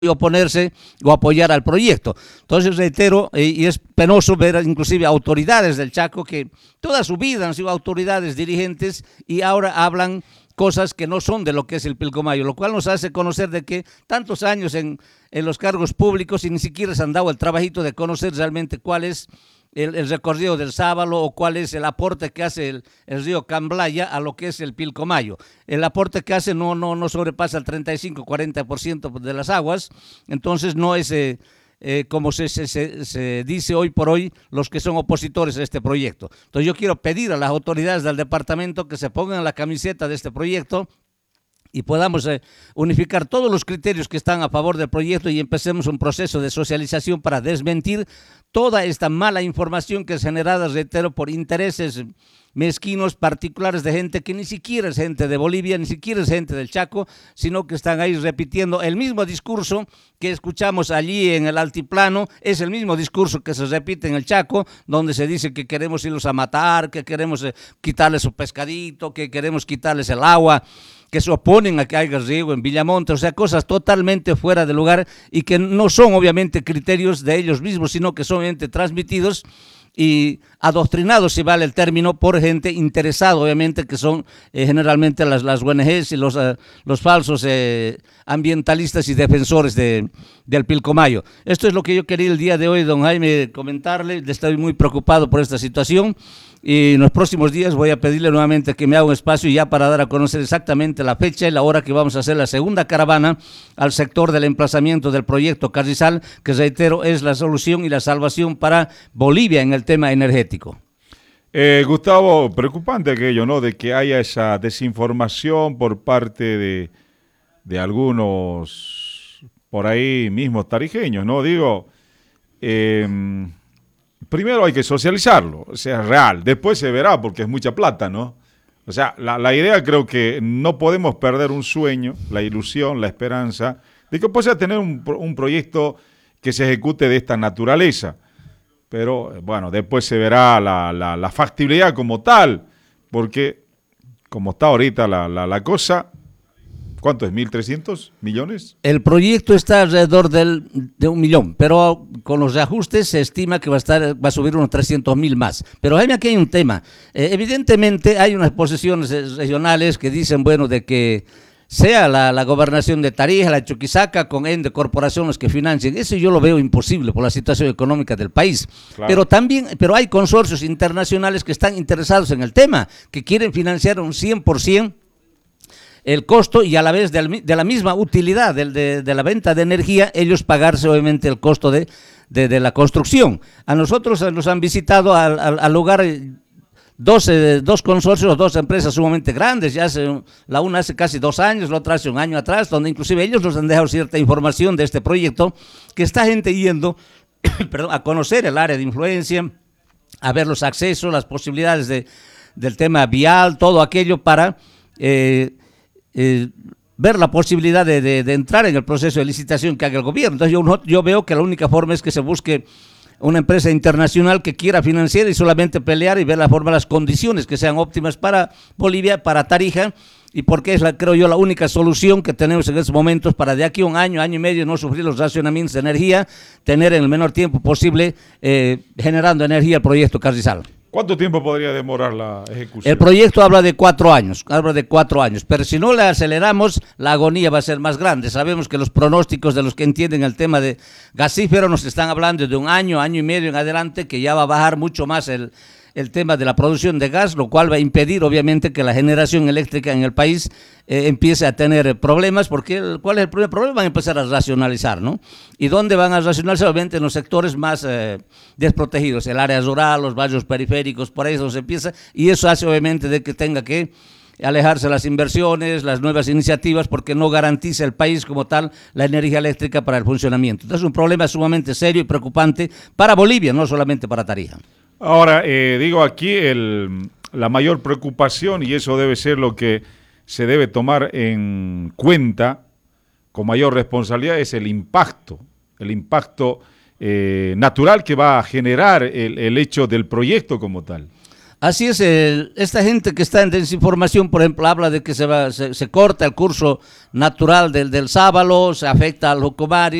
oponerse o apoyar al proyecto. Entonces reitero, y es penoso ver inclusive autoridades del Chaco que toda su vida han sido autoridades dirigentes y ahora hablan cosas que no son de lo que es el Pilcomayo, lo cual nos hace conocer de que tantos años en los cargos públicos y ni siquiera se han dado el trabajito de conocer realmente cuál es el recorrido del Sábalo o cuál es el aporte que hace el río Camblaya a lo que es el Pilcomayo. El aporte que hace no sobrepasa el 35-40% de las aguas, entonces no es como se dice hoy por hoy los que son opositores a este proyecto. Entonces yo quiero pedir a las autoridades del departamento que se pongan la camiseta de este proyecto y podamos unificar todos los criterios que están a favor del proyecto y empecemos un proceso de socialización para desmentir toda esta mala información que es generada, reitero, por intereses mezquinos particulares de gente que ni siquiera es gente de Bolivia, ni siquiera es gente del Chaco, sino que están ahí repitiendo el mismo discurso que escuchamos allí en el altiplano, es el mismo discurso que se repite en el Chaco, donde se dice que queremos irlos a matar, que queremos quitarles su pescadito, que queremos quitarles el agua, que se oponen a que haya riego en Villamonte, o sea, cosas totalmente fuera de lugar y que no son obviamente criterios de ellos mismos, sino que son obviamente transmitidos y adoctrinados, si vale el término, por gente interesada, obviamente, que son generalmente las ONGs y los falsos ambientalistas y defensores del Pilcomayo. Esto es lo que yo quería el día de hoy, don Jaime, comentarle. Estoy muy preocupado por esta situación y en los próximos días voy a pedirle nuevamente que me haga un espacio ya para dar a conocer exactamente la fecha y la hora que vamos a hacer la segunda caravana al sector del emplazamiento del proyecto Carrizal, que reitero es la solución y la salvación para Bolivia en el tema energético. Gustavo, preocupante aquello, ¿no? De que haya esa desinformación por parte de algunos por ahí mismos tarijeños, ¿no? Digo, primero hay que socializarlo, o sea, real, después se verá porque es mucha plata, ¿no? O sea, la idea creo que no podemos perder un sueño, la ilusión, la esperanza de que pueda tener un proyecto que se ejecute de esta naturaleza. Pero, bueno, después se verá la factibilidad como tal, porque como está ahorita la cosa, ¿cuánto es? ¿1.300 millones? El proyecto está alrededor de 1 millón, pero con los reajustes se estima que va a subir unos 300.000 más. Pero aquí hay un tema. Evidentemente hay unas posiciones regionales que dicen, bueno, de que sea la gobernación de Tarija, la Chuquisaca, con ende corporaciones que financien. Eso yo lo veo imposible por la situación económica del país. Claro. Pero hay consorcios internacionales que están interesados en el tema, que quieren financiar un 100% el costo y a la vez de la misma utilidad de la venta de energía, ellos pagarse obviamente el costo de la construcción. A nosotros nos han visitado al lugar dos consorcios, dos empresas sumamente grandes, la una hace casi 2 años, la otra hace 1 año atrás, donde inclusive ellos nos han dejado cierta información de este proyecto, que está gente yendo a conocer el área de influencia, a ver los accesos, las posibilidades del tema vial, todo aquello para ver la posibilidad de entrar en el proceso de licitación que haga el gobierno. Entonces yo veo que la única forma es que se busque una empresa internacional que quiera financiar y solamente pelear y ver la forma, las condiciones que sean óptimas para Bolivia, para Tarija, y porque es, creo yo, la única solución que tenemos en estos momentos para de aquí a 1 año, año y medio, no sufrir los racionamientos de energía, tener en el menor tiempo posible generando energía el proyecto Carrizal. ¿Cuánto tiempo podría demorar la ejecución? El proyecto habla de 4 años, pero si no le aceleramos, la agonía va a ser más grande. Sabemos que los pronósticos de los que entienden el tema de gasífero nos están hablando de 1 año, año y medio en adelante, que ya va a bajar mucho más el tema de la producción de gas, lo cual va a impedir obviamente que la generación eléctrica en el país empiece a tener problemas, porque ¿cuál es el primer problema? Van a empezar a racionalizar, ¿no? ¿Y dónde van a racionalizar? Obviamente en los sectores más desprotegidos, el área rural, los barrios periféricos, por ahí se empieza, y eso hace obviamente de que tenga que alejarse las inversiones, las nuevas iniciativas, porque no garantiza el país como tal la energía eléctrica para el funcionamiento. Entonces es un problema sumamente serio y preocupante para Bolivia, no solamente para Tarija. Ahora, digo aquí la mayor preocupación, y eso debe ser lo que se debe tomar en cuenta con mayor responsabilidad, es el impacto natural que va a generar el hecho del proyecto como tal. Así es, esta gente que está en desinformación, por ejemplo, habla de que se corta el curso natural del sábalo, se afecta al Jocomari.